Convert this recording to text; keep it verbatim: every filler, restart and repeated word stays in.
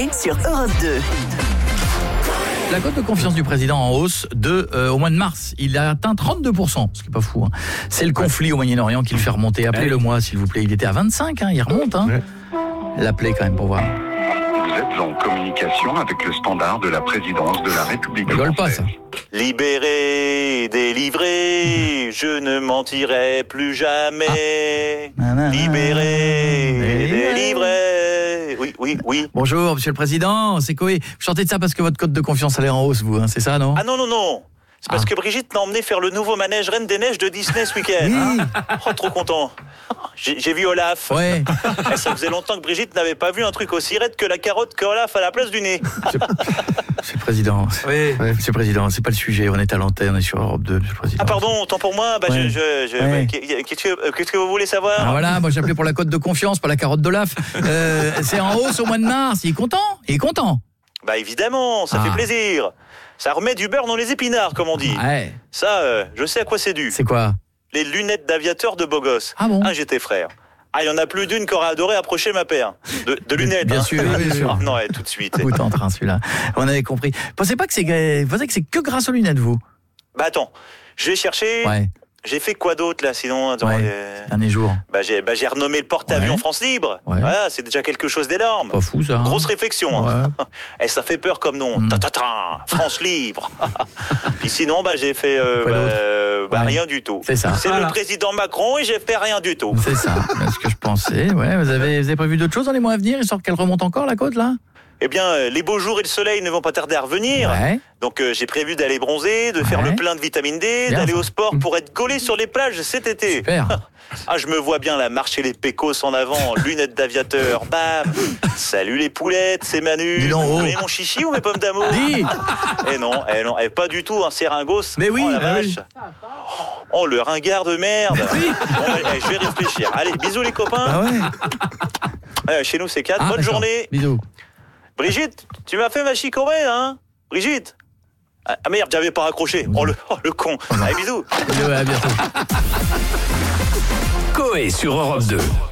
sur Europe deux. La cote de confiance du président en hausse de, euh, au mois de mars. Il a atteint trente-deux pour cent, ce qui n'est pas fou. Hein. C'est le conflit au Moyen-Orient qui le fait remonter. Appelez-le-moi, s'il vous plaît. Il était à vingt-cinq, hein, il remonte. Hein. L'appelez quand même pour voir. Vous êtes en communication avec le standard de la présidence de la République Ça rigole pas, ça. Libéré, délivré, je ne mentirai plus jamais. Ah. Libéré, délivré. Oui, oui, oui. Bonjour, monsieur le président, c'est Coé. Vous chantez de ça parce que votre cote de confiance elle est en hausse, vous, hein, c'est ça, non? Ah non, non, non. C'est parce Ah. que Brigitte m'a emmené faire le nouveau manège Reine des Neiges de Disney ce week-end. Oui. Oh, trop content. J'ai, j'ai vu Olaf. Ouais. Eh, ça faisait longtemps que Brigitte n'avait pas vu un truc aussi raide que la carotte que Olaf à la place du nez. Monsieur, monsieur le président. Oui. Ouais, monsieur le président, c'est pas le sujet, on est à l'antenne, on est sur Europe deux, monsieur le président. Ah pardon, tant pour moi. Bah, Ouais. je, je, je, Ouais. bah, qu'est-ce, que, qu'est-ce que vous voulez savoir? Ah, voilà, moi j'appelais pour la cote de confiance, pas la carotte d'Olaf. Euh, c'est en hausse au mois de mars, il est content? Il est content. Bah évidemment, ça Ah. fait plaisir. Ça remet du beurre dans les épinards, comme on dit. Ouais. Ça, euh, je sais à quoi c'est dû. C'est quoi? Les lunettes d'aviateur de beau gosse. Ah bon? Ah, j'étais frère. Ah, il y en a plus d'une qui aurait adoré approcher ma paire. De, de lunettes. Bien hein. sûr, bien sûr. Non, ouais, tout de suite. Vous êtes en train, celui-là. On avait compris. Pensez pas que c'est, pensez que c'est que grâce aux lunettes, vous? Bah attends, je vais chercher. Ouais. J'ai fait quoi d'autre là, sinon attends, Ouais. euh, Dernier jour. bah, j'ai, bah, j'ai renommé le porte-avions Ouais. France Libre. Ouais. Voilà, c'est déjà quelque chose d'énorme. Pas fou, ça. Hein. Grosse réflexion. Hein. Ouais. Et ça fait peur comme nom. Mm. Ta, ta, ta, France Libre. Puis sinon, bah, j'ai fait euh, Quoi bah, d'autre euh, bah, Ouais. rien du tout. C'est ça. C'est Voilà. le président Macron et j'ai fait rien du tout. C'est ça, c'est ce que je pensais. Ouais, vous avez, vous avez prévu d'autres choses dans les mois à venir, histoire qu'elle remonte encore, la côte, là? Eh bien, euh, les beaux jours et le soleil ne vont pas tarder à revenir. Ouais. Donc, euh, j'ai prévu d'aller bronzer, de faire Ouais. le plein de vitamine D, Bien, d'aller ça. au sport pour être collé sur les plages cet été. Super. Ah, je me vois bien là, marcher les pécos en avant, lunettes d'aviateur, bam. Salut les poulettes, c'est Manu. Dis donc, Vous oh. voulez mon chichi ou mes pommes d'amour? Dis. Eh non, eh non, eh, pas du tout, un séringos. Mais oui, oh, la ah vache. oui. Oh, le ringard de merde. Oui. Bon, eh, je vais réfléchir. Allez, bisous les copains. Ah ouais. Euh, chez nous, c'est quatre. Ah, Bonne d'accord. journée. Bisous. Brigitte, tu m'as fait ma chicorée, hein? Brigitte? Ah ah, merde, j'avais pas raccroché. Oh le, oh, le con. Allez, bisous. Bisous, à bientôt. Coé sur Europe deux.